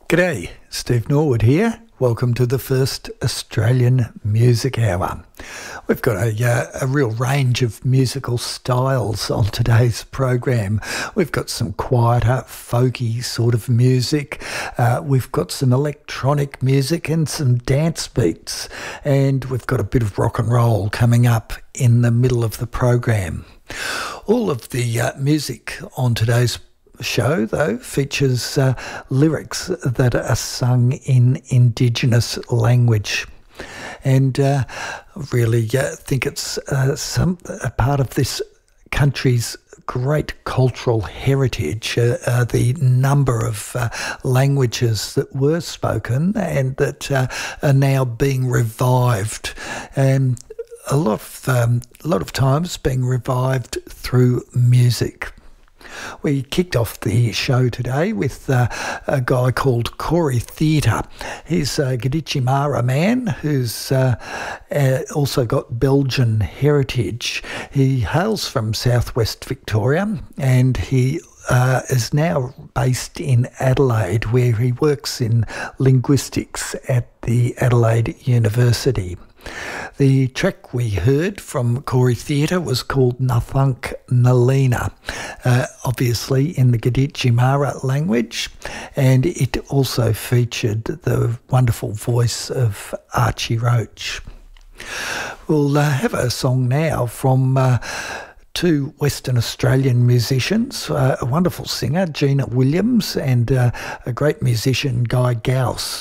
G'day, Steve Norwood here. Welcome to the first Australian Music Hour. We've got a real range of musical styles on today's program. We've got some quieter, folky sort of music. We've got some electronic music and some dance beats. And we've got a bit of rock and roll coming up in the middle of the program. All of the music on today's show, though, features lyrics that are sung in Indigenous language. And really think it's a part of this country's great cultural heritage, the number of languages that were spoken and that are now being revived. And a lot of times being revived through music. We kicked off the show today with a guy called Corey Theatre. He's a Gadichi Mara man who's also got Belgian heritage. He hails from southwest Victoria and he is now based in Adelaide, where he works in linguistics at the Adelaide University. The track we heard from Corey Theatre was called Nathunk Nalina, obviously in the Gadichi Mara language, and it also featured the wonderful voice of Archie Roach. We'll have a song now from two Western Australian musicians, a wonderful singer, Gina Williams, and a great musician, Guy Gauss.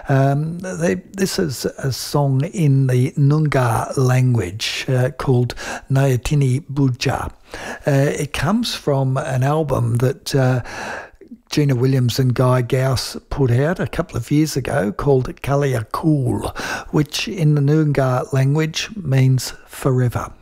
This is a song in the Noongar language called Nayatini Buja. It comes from an album that Gina Williams and Guy Gauss put out a couple of years ago called Kalia Cool, which in the Noongar language means forever.